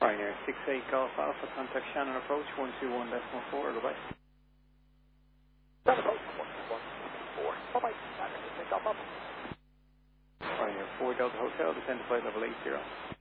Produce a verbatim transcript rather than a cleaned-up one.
Pioneer six eight Golf Alpha, contact Shannon approach one two one decimal four, goodbye. Shannon approach one two one decimal four, bye-bye. Shannon, take off up. Pioneer four Delta Hotel, descend to flight level eight zero.